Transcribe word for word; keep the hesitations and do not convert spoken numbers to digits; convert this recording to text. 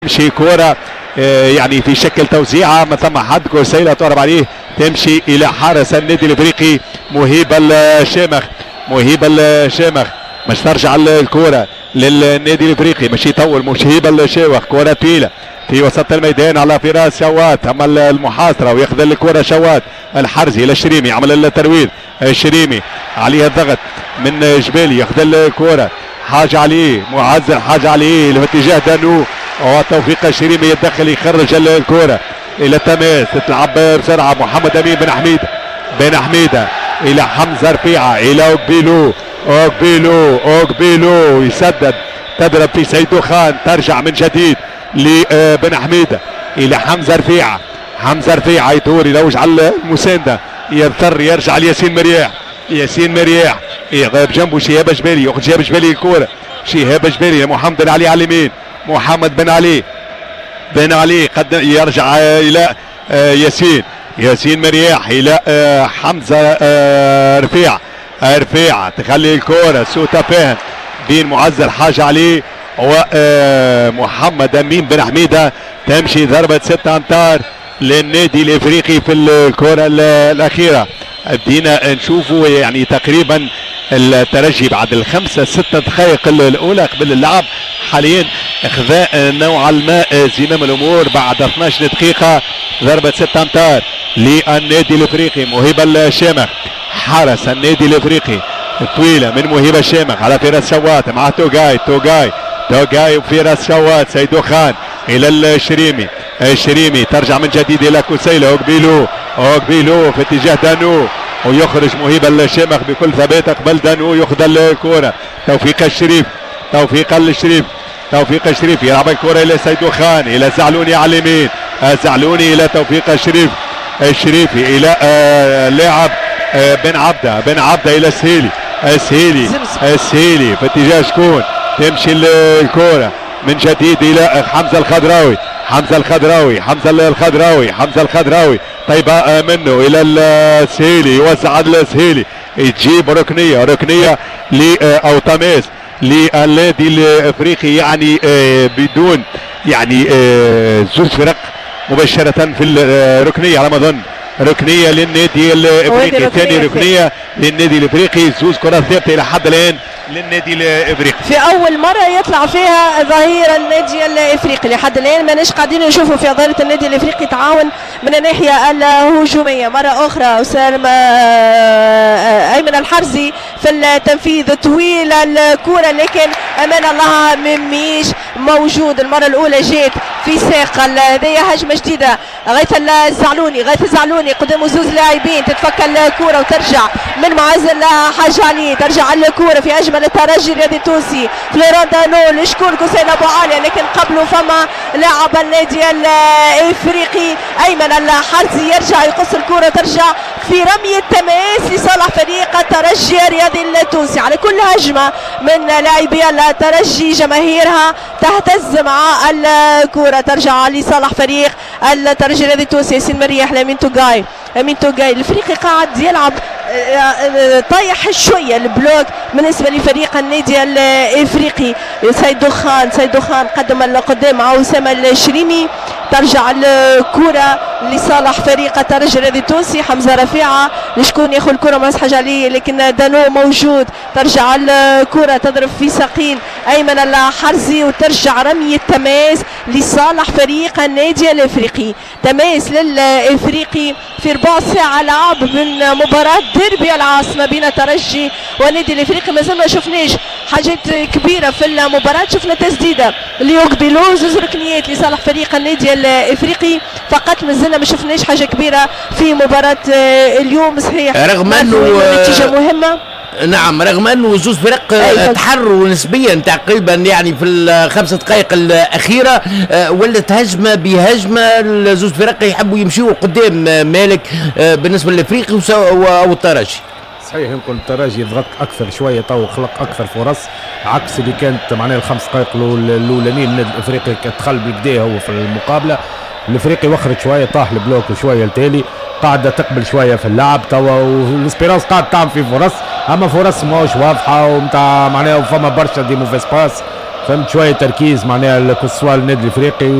تمشي كرة يعني في شكل توزيعة ما ثم حد كرسيلة تهرب عليه، تمشي إلى حارس النادي الإفريقي مهيب الشامخ. مهيب الشامخ مش ترجع الكرة للنادي الإفريقي، مش يطول مهيب الشامخ، كرة طويلة في وسط الميدان على فراس شوات، عمل المحاصرة وياخذ الكرة شوات. الحرزي للشريمي عمل الترويض، الشريمي عليه الضغط من جبالي ياخذ الكرة، حاجة عليه معزر، حاجة عليه لاتجاه دانو وتوفيق الشريمي يتدخل يخرج الكرة الى التماس، تلعب بسرعة محمد امين بن حميدة بن حميدة الى حمزة رفيعة الى اوكبيلو اوكبيلو اوكبيلو يسدد، تضرب في سيدو خان، ترجع من جديد لبن حميدة الى حمزة رفيعة. حمزة رفيعة يدور يلوج على المساندة، يضطر يرجع لياسين مرياح. ياسين مرياح يغيب جنبه شهاب جبالي، ياخذ شهاب جبالي الكرة، شهاب جبالي محمد بن علي على اليمين، محمد بن علي بن علي قد يرجع الى ياسين ياسين مرياح الى حمزة رفيع رفيع تخلي الكرة سوء تفاهم بين معزر حاجة عليه ومحمد امين بن حميدة، تمشي ضربة ستة امتار للنادي الافريقي في الكرة الاخيرة. بدينا نشوفوا يعني تقريبا الترجي بعد الخمسة ستة دقائق الاولى قبل اللعب حاليا اخذاء نوعا ما زمام الامور بعد اثنعش دقيقة. ضربة ستة امتار للنادي الافريقي، مهيب الشامخ حارس النادي الافريقي، طويلة من مهيب الشامخ على فراس شوات مع توغاي توغاي توغاي وفراس شوات، سيدو خان الى الشريمي، الشريمي ترجع من جديد الى كوسيلة، اوكبيلو اوكبيلو في اتجاه دانو ويخرج مهيب الشامخ بكل ثبات قبل دانو ياخذ الكرة. توفيق الشريف توفيق الشريف توفيق الشريف يلعب الكرة الى سيدو خان الى زعلوني على اليمين، زعلوني الى توفيق الشريف، الشريفي الى آه لاعب آه بن عبده بن عبده الى سهيلي، السهيلي السهيلي في اتجاه شكون، تمشي الكرة من جديد الى حمزة الخضراوي، حمزة الخضراوي حمزة الخضراوي حمزة الخضراوي طيبة منه الى السهيلي، يوزع على السهيلي تجيب ركنية ركنية ل او تماس للنادي الافريقي، يعني بدون يعني زوج فرق مباشرة في الركنية على ما اظن، ركنية للنادي الافريقي، ثاني ركنية للنادي الافريقي، زوج كرات ثابتة الى حد الان للنادي الافريقي. في اول مرة يطلع فيها ظهير النادي الافريقي، لحد الان ماناش قاعدين نشوفوا في ظهيرة النادي الافريقي تعاون من الناحية الهجومية. مرة اخرى اسامة ايمن الحرزي في التنفيذ طويل الكرة، لكن امان الله مش موجود. المرة الاولى جات في ساق هذه هجمة جديدة، غاية الزعلوني غاية الزعلوني قدامه زوز لاعبين، تتفك الكرة وترجع من معزل حاجة عليه، ترجع الكرة في اجمل الترجي الرياضي التونسي فلوران دانو لشكون كوسين ابو علي، لكن قبله فما لاعب النادي الافريقي ايمن الحرزي يرجع يقص الكرة، ترجع في رمي التماس لصالح فريق الترجي الرياضي التونسي. على كل هجمة من لاعبي الترجي جماهيرها تهتز مع الكرة، ترجع لصالح فريق الترجي الرياضي التونسي. ياسين مريح لامين توغاي امين توغاي الافريقي قاعد يلعب طايح شويه البلوك بالنسبه لفريق النادي الافريقي. سيدو خان سيدو خان قدم القدام مع اسامه الشريمي، ترجع الكره لصالح فريق الترجي الرياضي التونسي. حمزه رفيعه لشكون ياخذ الكره مسحج عليه، لكن دانو موجود، ترجع الكره تضرب في ساقين ايمن الحرزي وترجع رمي التماس لصالح فريق النادي الافريقي. تماس للافريقي في ربع ساعه لعب من مباراه ديربي العاصمه بين الترجي والنادي الافريقي. مازال ما شفناش حاجات كبيره في المباراه، شفنا تسديده ليوكبيلو، زوج ركنيات لصالح فريق النادي الافريقي فقط، مازلنا ما شفناش حاجه كبيره في مباراه اليوم. صحيح رغم انه نتيجه مهمه، نعم رغم انه زوج فرق تحرروا نسبيا تقريبا يعني في الخمس دقائق الاخيره، ولت هجمه بهجمه زوج فرق يحبوا يمشيوا قدام مالك بالنسبه للافريقي او الترجي. صحيح يمكن الترجي ضغط اكثر شويه، تو خلق اكثر فرص عكس اللي كانت معناها الخمس دقائق الاولانيين. النادي الافريقي دخل بالكدا هو في المقابله، الافريقي وخرت شويه، طاح البلوك شويه التالي، قاعده تقبل شويه في اللعب توا، والاسبيرانس قاعد تعمل في فرص، اما فرص ماهوش واضحه ومتاع معناها فما برشا دي موفيس باس فهمت شويه تركيز معناها الكسوال النادي الافريقي